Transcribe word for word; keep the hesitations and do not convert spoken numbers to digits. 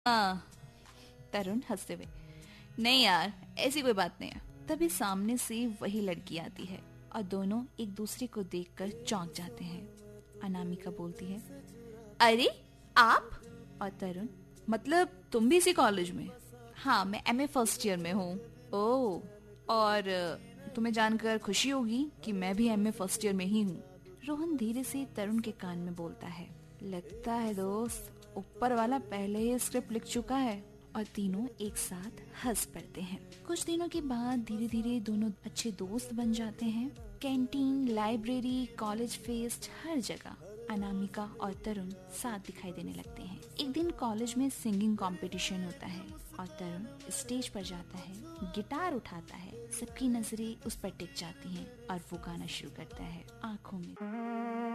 हाँ, तरुण हंसते हुए। नहीं यार, ऐसी कोई बात नहीं है। तभी सामने से वही लड़की आती है और दोनों एक दूसरे को देखकर चौंक जाते हैं। अनामिका बोलती है, अरे आप? और तरुण, मतलब तुम भी इसी कॉलेज में? हाँ, मैं एमए फर्स्ट ईयर में हूँ। ओह, और अ, तुम्हें जानकर खुशी होगी कि मैं भी एमए फर्स्ट ईयर में ही हूँ। रोहन धीरे से तरुण के कान में बोलता है, लगता है दोस्त ऊपर वाला पहले ही स्क्रिप्ट लिख चुका है। और तीनों एक साथ हंस पड़ते हैं। कुछ दिनों के बाद धीरे धीरे दोनों अच्छे दोस्त बन जाते हैं। कैंटीन, लाइब्रेरी, कॉलेज फेस्ट, हर जगह अनामिका और तरुण साथ दिखाई देने लगते हैं। एक दिन कॉलेज में सिंगिंग कंपटीशन होता है और तरुण स्टेज पर जाता है, गिटार उठाता है। सबकी नजरें उस पर टिक जाती हैं और वो गाना शुरू करता है, आंखों में